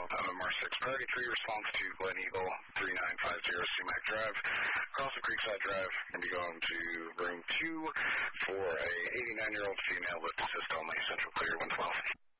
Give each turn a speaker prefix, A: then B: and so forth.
A: MR6 Priority 3, response to Glen Eagle 3950 Sumac Drive, across the Creekside Drive, and be going to room 2 for a 89-year-old female with assist only, central clear 112.